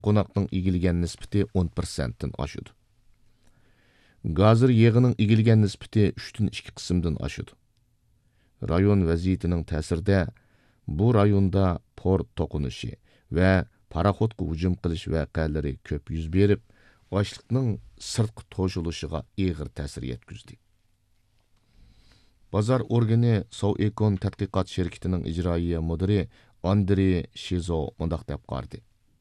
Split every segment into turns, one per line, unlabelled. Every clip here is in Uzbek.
qonaqning egilgan nisbati 10%dan oshudi. Gazir yığının egilgan nisbati 3dan 2 qismdan oshudi. Rayon vaziyatining ta'sirida bu rayonda port to'qinishi va paraxodga hujum qilish voqealari ko'p yuz berib, ochliqning sirtqi to'shilishiga og'ir ta'sir yetkazdi. Bozor organi Sovekon tadqiqot shirkatining ijroiya mudiri Andrey Shizo mundaq deb qardi.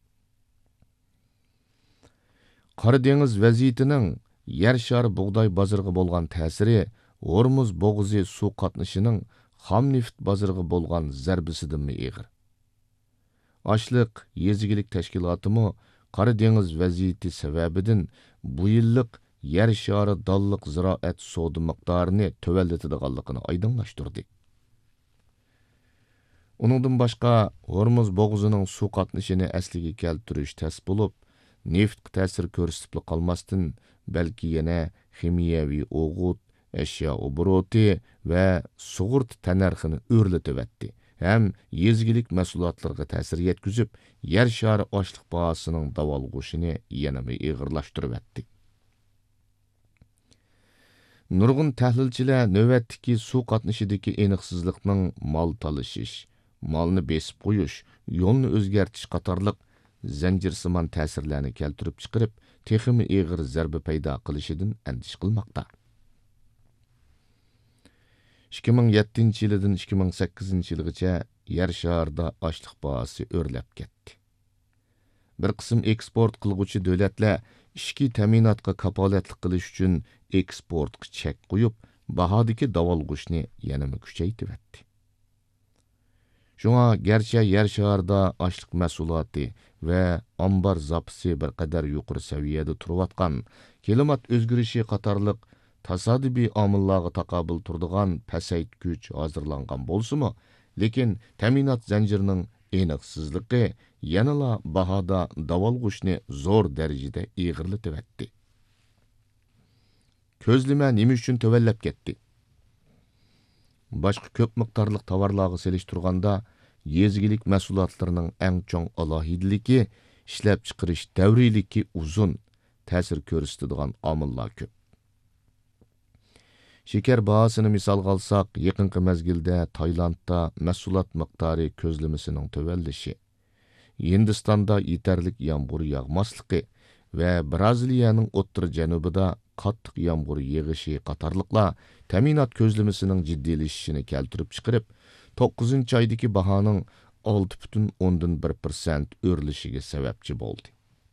Qora dengiz vaziyatining yer shari bug'doy bozoriga bo'lgan ta'siri Hormuz bo'g'zi suv qatnashining xom neft bozoriga bo'lgan zarbisidan og'ir. Ochliq yezigilik tashkilotimi Qora dengiz vaziyati sababidan bu yillik yer shari dalliq ziroat savdo miqdorini tövəlletadiganligini aydınlaştırdı. Uningdan boshqa Hormuz bo'g'zining suv qatnashini asliga keltirish tez bo'lib, neftga ta'sir ko'rsatib qolmasdan, balki yana ximiyaviy o'g'it, ashyo obroti va sug'urt tanarxini o'rlatibatdi. Ham yezgilik mahsulotlarga ta'sir yetkazib, yer shari ochliq bahosining davolg'ushini yana og'irlashtiribdi. Nurg'un tahlilchilar navbatdagi suv qatnashidagi aniqsizlikning mol talashish, molni besib qo'yish, yo'lni o'zgartish qatorliq zanjirsimon ta'sirlarni keltirib chiqarib, texmi og'ir zarba paydo qilishidan andish qilmoqda. 2007 yildan 2008 yilgacha yer sharida ochliq bahosi o'rlab ketdi. Bir qism eksport qilguvchi davlatlar ishki ta'minotga kapolatlik qilish uchun eksportga chek qo'yib, bahodagi davolg'ushni yana kuchaytiribdi. Shunga garchi yer sharida ochliq mahsuloti va ombar zapisi bir qadar yuqori saviyada turayotgan, klimat o'zgarishi qatorliq tasodifiy omillarga taqobil turadigan pasaytgich hozirlangan bo'lsa-mu, lekin ta'minot zanjirining aniqsizligi yanala bahoda davolg'ushni zo'r darajada og'irlatibdi. Ko'zlama nima uchun tövallab ketdi? Boshqa ko'p miqdorli tovarlarga selishtirganda yezgilik mahsulotlarining eng chong alohidligi ishlab chiqarish davriyligi uzun, ta'sir ko'rsatadigan omillar ko'p. Şeker bahasını misal alsak, yaqinqi mezgilde Taylandda mahsulot miqdori ko'zlamasının tövəllishi, Hindistonda yetarlik yağmur yağmasligi va Braziliyaning o'ttir janubida qattiq yağmur yig'ishi qatorliqlar ta'minot ko'zlamasining jiddiylashishini keltirib chiqarib, 9-oydagi bahoning 6,1% o'rlishiga sababchi bo'ldi.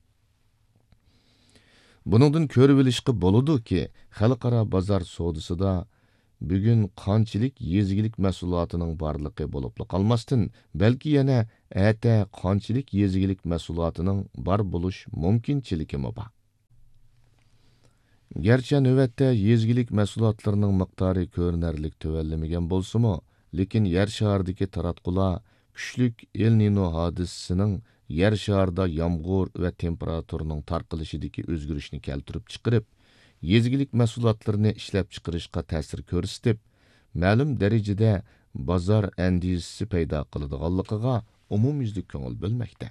Buningdan ko'rib olishga bo'ladi ki, xalqaro bozor savdosida bugun qanchalik yezigilik mahsulotining borligi bo'lib qolmasdan, balki yana ata qanchalik yezigilik mahsulotining bor bo'lish mumkinchiligi bor. Gerçi navbatda yezigilik mahsulotlarining miqdori ko'rinarlik tuvallamagan bo'lsa-mu, lekin yer sharidagi taratqular kuchlik El Nino hodisasining yer sharida yomg'ir va temperaturaning tarqalishidagi o'zgarishni keltirib chiqarib, yezgilik mahsulotlarini ishlab chiqarishga ta'sir ko'rsatib, ma'lum darajada bozor andizisi paydo qiladiganligiga umumyuzlik ko'ngil bo'lmoqda.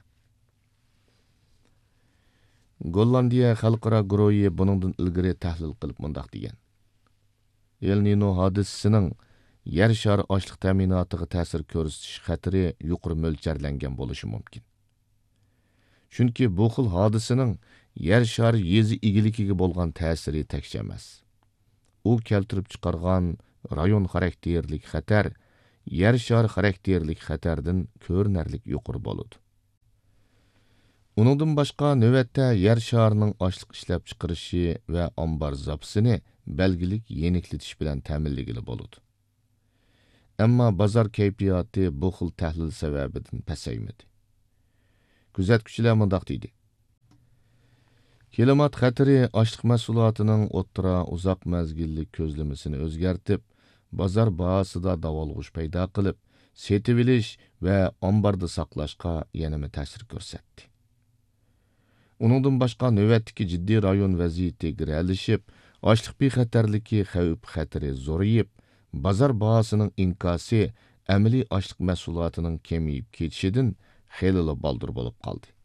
Gollandiya xalqaro guruhi buningdan ilgari tahlil qilib mundaq degan. El Nino hodisasining yer shari ochliq ta'minotiga ta'sir ko'rsatish xatiri yuqori mo'ljallangan bo'lishi mumkin. Chunki bu xil hodisaning yer shari yezi egiligiga bo'lgan ta'siri tekcha emas. U keltirib chiqargan rayon xarakterlik xatar yer shari xarakterlik xatardan ko'rinarlik yuqori bo'ladi. Uningdan boshqa navbatda yer sharining ochliq ishlab chiqarishi va ombar zapisini belgilik yeniklitish bilan ta'minlagili bo'ladi. Ammo bozor kayfiyati bu xil tahlil sababidan pasaymadi. Kuzatuvchilar mundaq deydi. Klimat xatiri ochliq mahsulotining o'ttira uzoq mezgillik ko'zlamasini o'zgartib, bozor bahosida davolg'ush paydo qilib, setib olish va ombarda saqlashga yana ta'sir ko'rsatdi. Uningdan boshqa navbatdagi jiddiy rayon vaziyati giralishib, ochliq bexatarligi xavf-xatiri zo'rayib, bozor bahosining inkosi amaliy ochliq mahsulotining kemiyib ketishidan xeyli baldur bo'lib qoldi.